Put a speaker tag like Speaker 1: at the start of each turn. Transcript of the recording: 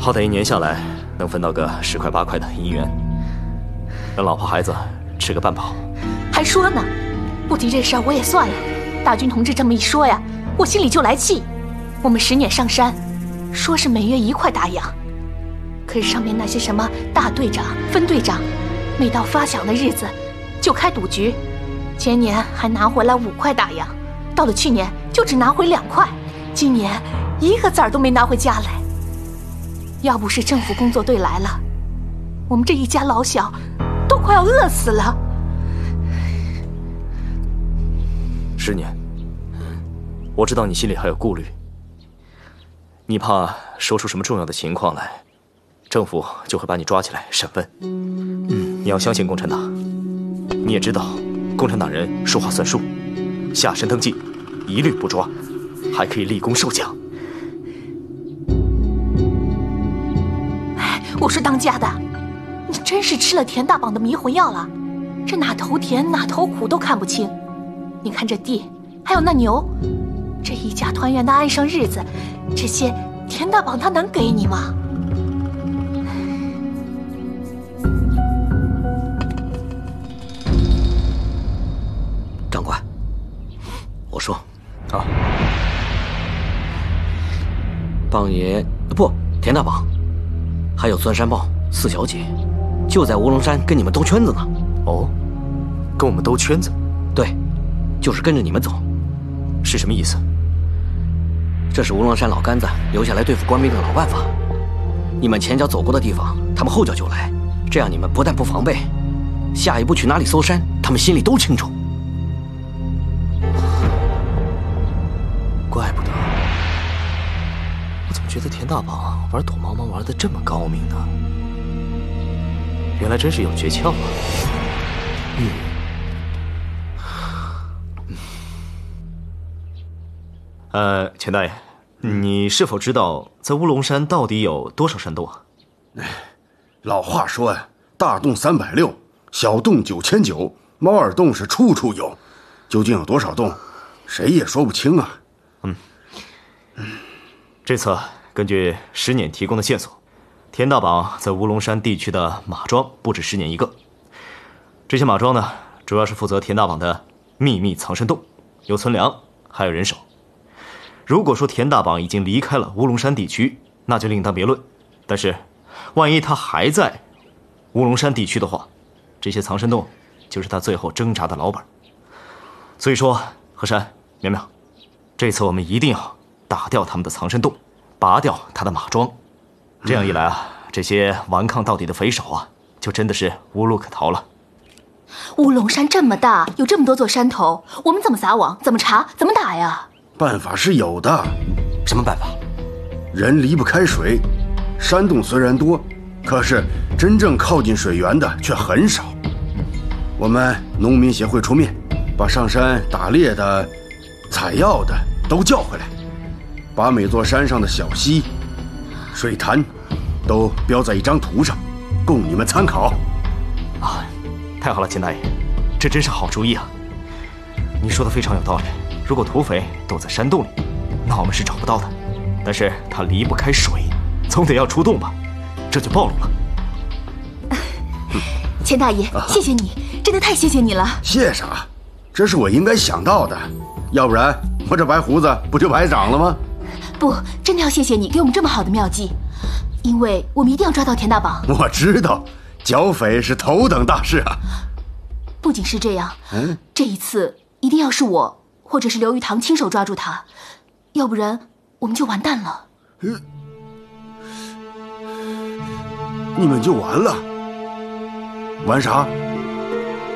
Speaker 1: 好歹1年下来能分到个10块8块的银元，让老婆孩子吃个半饱。
Speaker 2: 还说呢，不提这事儿我也算了。大军同志这么一说呀，我心里就来气。我们10年上山，说是每月1块大洋，可是上面那些什么大队长、分队长，每到发饷的日子就开赌局，前年还拿回来5块大洋，到了去年就只拿回2块，今年1个子儿都没拿回家来。要不是政府工作队来了，我们这一家老小都快要饿死了。
Speaker 1: 10年，我知道你心里还有顾虑，你怕说出什么重要的情况来，政府就会把你抓起来审问。你要相信共产党，你也知道，共产党人说话算数，下山登记一律不抓，还可以立功受奖。
Speaker 2: 哎，我说当家的，你真是吃了田大绑的迷魂药了，这哪头甜哪头苦都看不清。你看这地，还有那牛，这一家团圆的安生日子，这些田大绑他能给你吗？
Speaker 3: 长官，我说，
Speaker 1: 啊，
Speaker 3: 棒爷不，田大绑，还有钻山豹4小姐，就在乌龙山跟你们兜圈子呢。
Speaker 1: 哦，跟我们兜圈子？
Speaker 3: 对，就是跟着你们走。
Speaker 1: 是什么意思？
Speaker 3: 这是乌龙山老杆子留下来对付官兵的老办法。你们前脚走过的地方，他们后脚就来，这样你们不但不防备，下一步去哪里搜山，他们心里都清楚。
Speaker 1: 怪不得，我怎么觉得田大绑玩躲猫猫玩得这么高明呢？原来真是有诀窍啊！钱大爷，你是否知道在乌龙山到底有多少山洞啊？
Speaker 4: 老话说呀，大洞360，小洞9900，猫耳洞是处处有。究竟有多少洞，谁也说不清啊。
Speaker 1: 这次根据10年提供的线索，田大绑在乌龙山地区的马庄不止10年一个。这些马庄呢，主要是负责田大绑的秘密藏身洞，有存粮，还有人手。如果说田大绑已经离开了乌龙山地区，那就另当别论。但是，万一他还在乌龙山地区的话，这些藏身洞就是他最后挣扎的老本。所以说，和山、苗苗，这次我们一定要打掉他们的藏身洞，拔掉他的马庄。这样一来啊，这些顽抗到底的匪首啊，就真的是无路可逃了。
Speaker 2: 乌龙山这么大，有这么多座山头，我们怎么撒网？怎么查？怎么打呀？
Speaker 4: 办法是有的。
Speaker 3: 什么办法？
Speaker 4: 人离不开水，山洞虽然多，可是真正靠近水源的却很少。我们农民协会出面，把上山打猎的、采药的都叫回来，把每座山上的小溪、水潭都标在一张图上，供你们参考。
Speaker 1: 啊，太好了，钱大爷，这真是好主意啊！你说的非常有道理。如果土匪躲在山洞里，那我们是找不到的。但是他离不开水，总得要出洞吧？这就暴露了。
Speaker 2: 钱大爷，谢谢你，真的太谢谢你了。
Speaker 4: 谢啥？这是我应该想到的，要不然我这白胡子不就白长了吗？
Speaker 2: 不，真的要谢谢你给我们这么好的妙计，因为我们一定要抓到田大绑。
Speaker 4: 我知道，剿匪是头等大事啊。
Speaker 2: 不仅是这样，这一次一定要是我或者是刘玉堂亲手抓住他，要不然我们就完蛋了。
Speaker 4: 你们就完了？完啥？